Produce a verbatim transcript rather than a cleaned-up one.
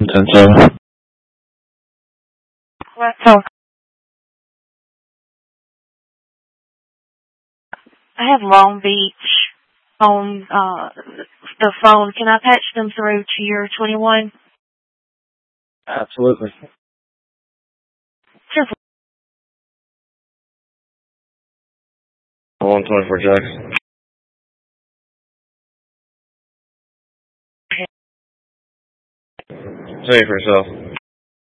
ten seven. What phone? I have Long Beach on uh, the phone. Can I patch them through to your twenty-one? Absolutely. Just one twenty-four Jackson. Say it for yourself.